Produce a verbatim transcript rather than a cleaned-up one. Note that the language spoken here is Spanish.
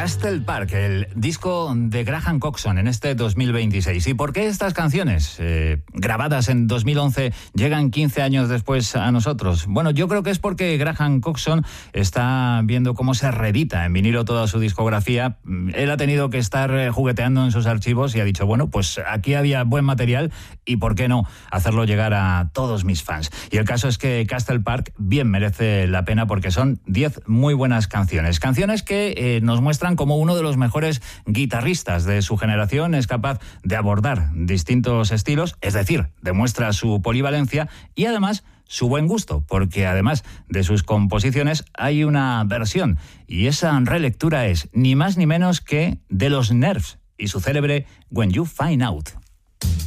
Castle Park, el disco de Graham Coxon en este dos mil veintiséis. ¿Y por qué estas canciones, eh, grabadas en dos mil once, llegan quince años después a nosotros? Bueno, yo creo que es porque Graham Coxon está viendo cómo se reedita en vinilo toda su discografía. Él ha tenido que estar jugueteando en sus archivos y ha dicho, bueno, pues aquí había buen material y ¿por qué no hacerlo llegar a todos mis fans? Y el caso es que Castle Park bien merece la pena porque son diez muy buenas canciones. Canciones que eh, nos muestran como uno de los mejores guitarristas de su generación. Es capaz de abordar distintos estilos, es decir, demuestra su polivalencia y además su buen gusto, porque además de sus composiciones hay una versión y esa relectura es ni más ni menos que de los Nerves y su célebre When You Find Out.